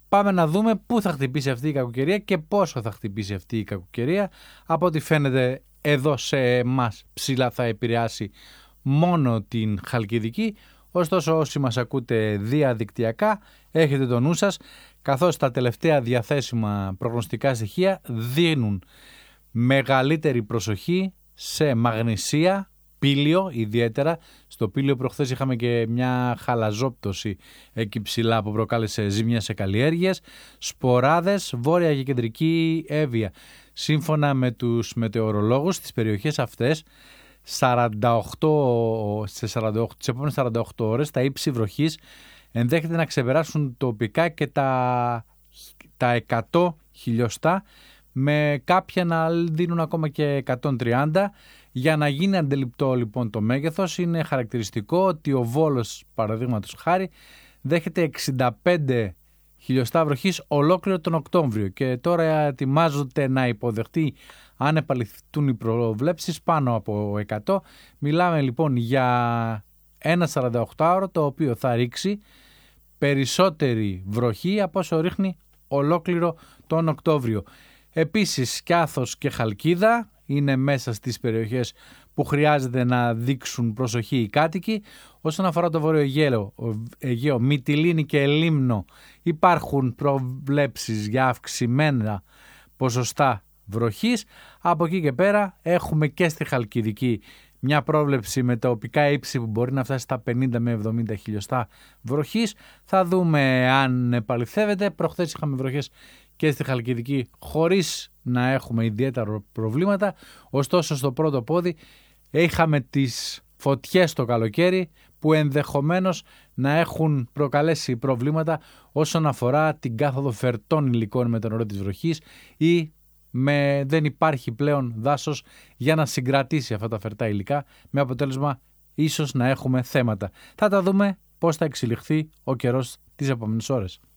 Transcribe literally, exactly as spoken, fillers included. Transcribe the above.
Πάμε να δούμε πού θα χτυπήσει αυτή η κακοκαιρία και πόσο θα χτυπήσει αυτή η κακοκαιρία. Από ό,τι φαίνεται εδώ σε εμάς ψηλά θα επηρεάσει μόνο την Χαλκιδική. Ωστόσο, όσοι μας ακούτε διαδικτυακά, έχετε το νου σας, καθώς τα τελευταία διαθέσιμα προγνωστικά στοιχεία δίνουν μεγαλύτερη προσοχή σε μαγνησία, πήλιο ιδιαίτερα. Στο πήλιο προχθές είχαμε και μια χαλαζόπτωση εκεί ψηλά που προκάλεσε ζημιά σε καλλιέργειες, σποράδες, βόρεια και κεντρική Εύβοια. Σύμφωνα με τους μετεωρολόγους στις περιοχές αυτές, σαράντα οκτώ, σε σαράντα οκτώ, τις επόμενες σαράντα οκτώ ώρες τα ύψη βροχής ενδέχεται να ξεπεράσουν τοπικά και τα, τα εκατό χιλιοστά, με κάποια να δίνουν ακόμα και εκατόν τριάντα. Για να γίνει αντιληπτό λοιπόν το μέγεθος, είναι χαρακτηριστικό ότι ο Βόλος, παραδείγματος χάρη, δέχεται εξήντα πέντε χιλιοστά βροχής ολόκληρο τον Οκτώβριο και τώρα ετοιμάζονται να υποδεχτεί, αν επαληθευτούν οι προβλέψεις, πάνω από εκατό. Μιλάμε λοιπόν για ένα σαράντα οκτώ ωρο το οποίο θα ρίξει περισσότερη βροχή από όσο ρίχνει ολόκληρο τον Οκτώβριο. Επίσης Σκιάθος και Χαλκίδα είναι μέσα στις περιοχές που χρειάζεται να δείξουν προσοχή οι κάτοικοι. Όσον αφορά το Βόρειο Αιγαίο, Αιγαίο, Μυτιλήνη και Λίμνο, υπάρχουν προβλέψεις για αυξημένα ποσοστά βροχής. Από εκεί και πέρα έχουμε και στη Χαλκιδική μια πρόβλεψη με τα οπικά ύψη που μπορεί να φτάσει στα πενήντα με εβδομήντα χιλιοστά βροχής. Θα δούμε αν επαληθεύεται. Προχθές είχαμε βροχές και στη Χαλκιδική χωρίς να έχουμε ιδιαίτερα προβλήματα. Ωστόσο στο πρώτο πόδι είχαμε τις φωτιές το καλοκαίρι που ενδεχομένως να έχουν προκαλέσει προβλήματα όσον αφορά την κάθοδο φερτών υλικών με τον νερό της βροχής ή με, δεν υπάρχει πλέον δάσος για να συγκρατήσει αυτά τα φερτά υλικά, με αποτέλεσμα ίσως να έχουμε θέματα. Θα τα δούμε πώς θα εξελιχθεί ο καιρός τις επόμενες ώρες.